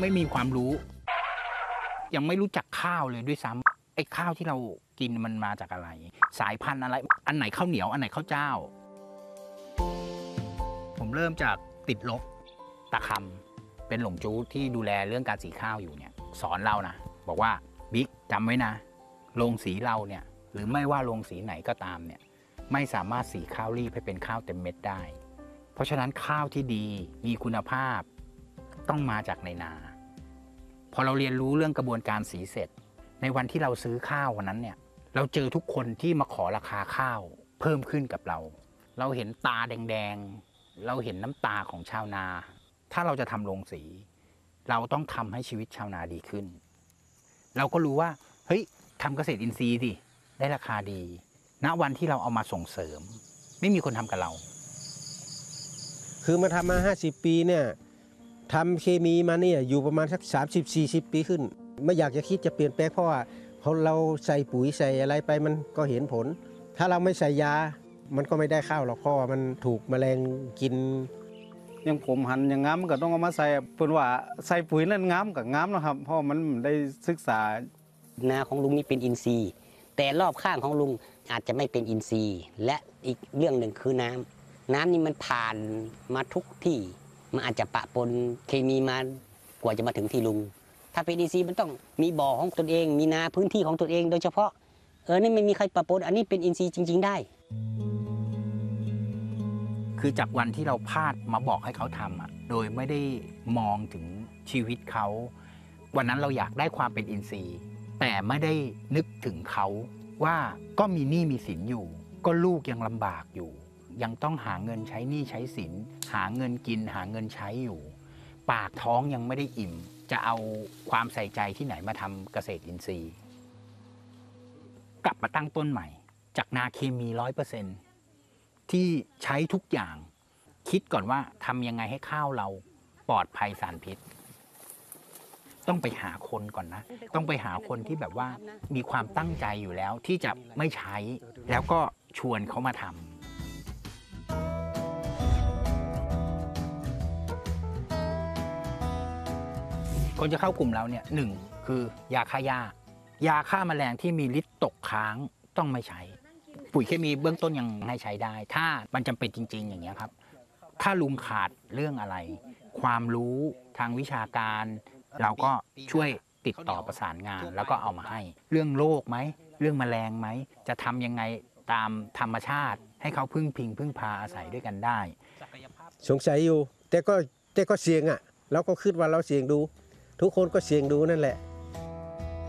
ไม่มีความรู้ยังไม่รู้จักข้าวเลยด้วยซ้ำไอ้ข้าวที่เรากินมันมาจากอะไรสายพันธุ์อะไรอันไหนข้าวเหนียวอันไหนข้าวเจ้าผมเริ่มจากติดลบตะคำเป็นหลงจู้ที่ดูแลเรื่องการสีข้าวอยู่เนี่ยสอนเรานะบอกว่าบิ๊กจำไว้นะโรงสีเราเนี่ยหรือไม่ว่าโรงสีไหนก็ตามเนี่ยไม่สามารถสีข้าวรีบให้เป็นข้าวเต็มเม็ดได้เพราะฉะนั้นข้าวที่ดีมีคุณภาพต้องมาจากในนาพอเราเรียนรู้เรื่องกระบวนการสีเสร็จในวันที่เราซื้อข้าววันนั้นเนี่ยเราเจอทุกคนที่มาขอราคาข้าวเพิ่มขึ้นกับเราเห็นตาแดงๆเราเห็นน้ำตาของชาวนาถ้าเราจะทำโรงสีเราต้องทำให้ชีวิตชาวนาดีขึ้นเราก็รู้ว่าเฮ้ยทำเกษตรอินทรีย์สิได้ราคาดีณวันที่เราเอามาส่งเสริมไม่มีคนทำกับเราคือมาทำมา50 ปีเนี่ยทำเคมีมาเนี่ยอยู่ประมาณสัก30-40 ปีขึ้นไม่อยากจะคิดจะเปลี่ยนแปลงเพราะว่าพอเราใส่ปุ๋ยใส่อะไรไปมันก็เห็นผลถ้าเราไม่ใส่ยามันก็ไม่ได้ข้าวหรอกเพราะมันถูกแมลงกินอย่างผมหันอย่างง้ำก็ต้องเอามาใส่เป็นว่าใส่ปุ๋ยนั่นง้ำกับง้ำนะครับเพราะมันได้ศึกษานาของลุงนี่เป็นอินทรีย์แต่รอบข้างของลุงอาจจะไม่เป็นอินทรีย์และอีกเรื่องหนึ่งคือน้ำนี่มันผ่านมาทุกที่มันอาจจะปะปนเคมีมากว่าจะมาถึงที่ลุงถ้าเป็นอินทรีย์มันต้องมีบ่อของตนเองมีนาพื้นที่ของตนเองโดยเฉพาะนี่ไม่มีใครปะปนอันนี้เป็นอินทรีย์จริงๆได้คือจากวันที่เราพลาดมาบอกให้เขาทำโดยไม่ได้มองถึงชีวิตเขาวันนั้นเราอยากได้ความเป็นอินทรีย์แต่ไม่ได้นึกถึงเขาว่าก็มีหนี้มีสินอยู่ก็ลูกยังลำบากอยู่ยังต้องหาเงินใช้หนี้ใช้สินหาเงินกินหาเงินใช้อยู่ปากท้องยังไม่ได้อิ่มจะเอาความใส่ใจที่ไหนมาทำเกษตรอินทรีย์กลับมาตั้งต้นใหม่จากนาเคมี 100%ที่ใช้ทุกอย่างคิดก่อนว่าทำยังไงให้ข้าวเราปลอดภัยสารพิษต้องไปหาคนก่อนนะต้องไปหาคนที่แบบว่ามีความตั้งใจอยู่แล้วที่จะไม่ใช้แล้วก็ชวนเขามาทำคนจะเข้ากลุ่มเราเนี่ยหนึ่งคือยาฆ่าหญ้ายาฆ่าแมลงที่มีฤทธิ์ตกค้างต้องไม่ใช้ปุ๋ยเคมีเบื้องต้นยังให้ใช้ได้ถ้ามันจำเป็นจริงๆอย่างนี้ครับถ้าลุงขาดเรื่องอะไรความรู้ทางวิชาการเราก็ช่วยติดต่อประสานงานแล้วก็เอามาให้เรื่องโรคไหมเรื่องแมลงไหมจะทำยังไงตามธรรมชาติให้เขาพึ่งพาอาศัยด้วยกันได้สงสัยอยู่แต่ก็เสี่ยงเราก็คิดว่าเราเสี่ยงดูทุกคนก็เสี่ยงดูนั่นแหละ